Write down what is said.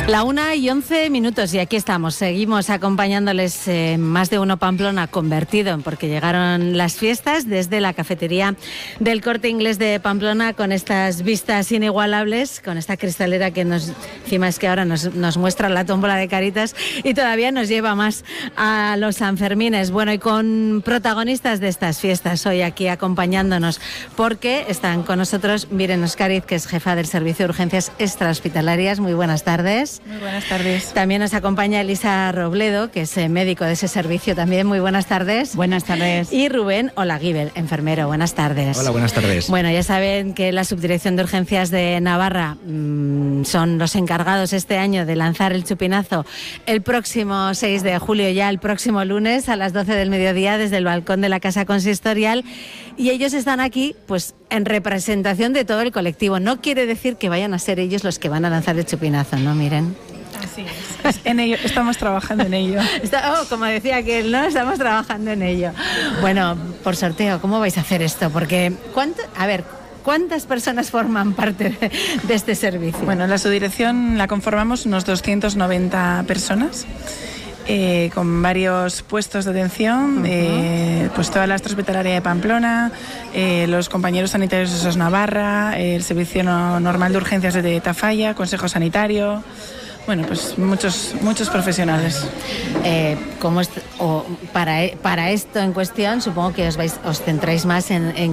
1:11 y aquí estamos, seguimos acompañándoles Más de Uno Pamplona convertido, porque llegaron las fiestas desde la cafetería del Corte Inglés de Pamplona con estas vistas inigualables, con esta cristalera que encima es que ahora nos muestra la tómbola de caritas y todavía nos lleva más a los Sanfermines. Bueno, y con protagonistas de estas fiestas hoy aquí acompañándonos, porque están con nosotros Miren Oscariz, que es jefa del Servicio de Urgencias Extrahospitalarias. Muy buenas tardes. Muy buenas tardes. También nos acompaña Elisa Robledo, que es médico de ese servicio también. Muy buenas tardes. Buenas tardes. Y Rubén Olaguíbel, enfermero. Buenas tardes. Hola, buenas tardes. Bueno, ya saben que la Subdirección de Urgencias de Navarra son los encargados este año de lanzar el chupinazo el próximo 6 de julio, ya el próximo lunes a las 12 del mediodía desde el balcón de la Casa Consistorial. Y ellos están aquí, pues, en representación de todo el colectivo. No quiere decir que vayan a ser ellos los que van a lanzar el chupinazo, ¿no? Miren. Así es. En ello, estamos trabajando en ello. Como decía aquel, ¿no? Estamos trabajando en ello. Bueno, por sorteo, ¿cómo vais a hacer esto? Porque, ¿cuántas personas forman parte de este servicio? Bueno, la subdirección la conformamos unos 290 personas. Con varios puestos de atención, pues toda la extrahospitalaria de Pamplona, los compañeros sanitarios de SOS Navarra, el servicio normal de urgencias de Tafalla, consejo sanitario. Bueno, pues muchos profesionales. Para esto en cuestión, supongo que os centráis más en